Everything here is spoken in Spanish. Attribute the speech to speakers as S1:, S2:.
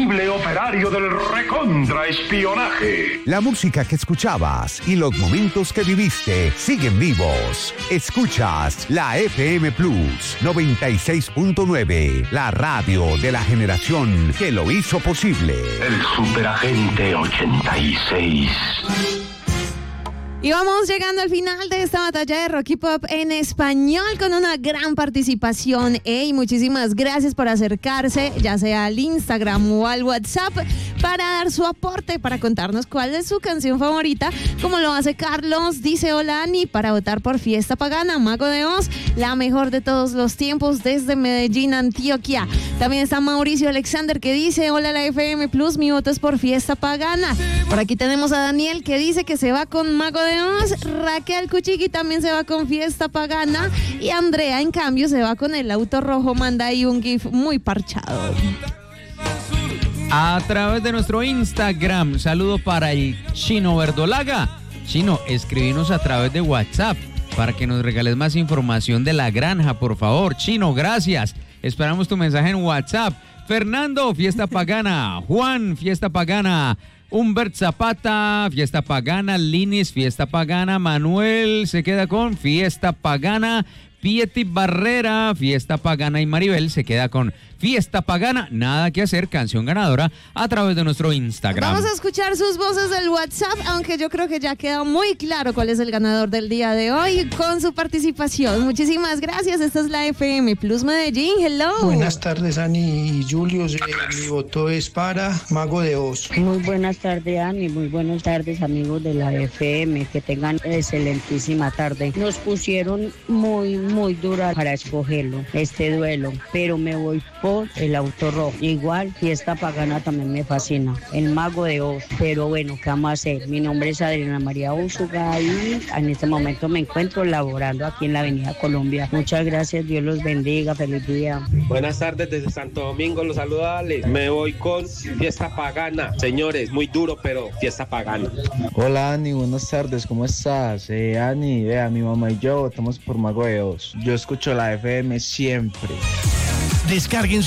S1: increíble operario del recontraespionaje.
S2: La música que escuchabas y los momentos que viviste siguen vivos. Escuchas la FM Plus 96.9, la radio de la generación que lo hizo posible.
S1: El Superagente 86.
S3: Y vamos llegando al final de esta batalla de Rock y Pop en español con una gran participación. Hey, muchísimas gracias por acercarse, ya sea al Instagram o al WhatsApp, para dar su aporte, para contarnos cuál es su canción favorita, como lo hace Carlos. Dice: hola Ani, para votar por Fiesta Pagana, Mago de Oz, la mejor de todos los tiempos, desde Medellín, Antioquia. También está Mauricio Alexander, que dice: hola la FM Plus, mi voto es por Fiesta Pagana. Por aquí tenemos a Daniel, que dice que se va con Mago de Oz. Raquel Cuchiqui también se va con Fiesta Pagana, y Andrea, en cambio, se va con El Auto Rojo. Manda ahí un gif muy parchado.
S4: A través de nuestro Instagram, saludo para el Chino Verdolaga. Chino, escribinos a través de WhatsApp para que nos regales más información de la granja, por favor. Chino, gracias. Esperamos tu mensaje en WhatsApp. Fernando, Fiesta Pagana. Juan, Fiesta Pagana. Humbert Zapata, Fiesta Pagana. Linis, Fiesta Pagana. Manuel se queda con Fiesta Pagana. Pieti Barrera, Fiesta Pagana. Y Maribel se queda con Fiesta Pagana. Nada que hacer, canción ganadora a través de nuestro Instagram.
S3: Vamos a escuchar sus voces del WhatsApp, aunque yo creo que ya quedó muy claro cuál es el ganador del día de hoy con su participación. Muchísimas gracias. Esta es la FM Plus Medellín. Hello.
S5: Buenas tardes, Ani y Julio. Mi voto es para Mago de Oz.
S6: Muy buenas tardes, Ani. Muy buenas tardes, amigos de la FM. Que tengan excelentísima tarde. Nos pusieron muy dura para escogerlo, este duelo, pero me voy por El Auto Rojo. Igual, Fiesta Pagana también me fascina, el Mago de Oz, pero bueno, ¿qué vamos a hacer? Mi nombre es Adriana María Úsuga y en este momento me encuentro laborando aquí en la Avenida Colombia. Muchas gracias, Dios los bendiga, feliz día.
S7: Buenas tardes desde Santo Domingo, los saluda Alex. Me voy con Fiesta Pagana. Señores, muy duro, pero Fiesta Pagana.
S8: Hola Ani, buenas tardes, ¿cómo estás? Ani, vea, mi mamá y yo votamos por Mago de Oz. Yo escucho la FM siempre.
S9: Descarguen